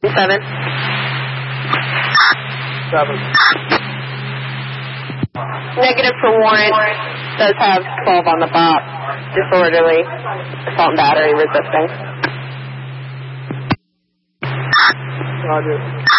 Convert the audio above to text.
7. 7. Negative for warrant. Does have 12 on the bop. Disorderly. Assault and battery resisting. Roger.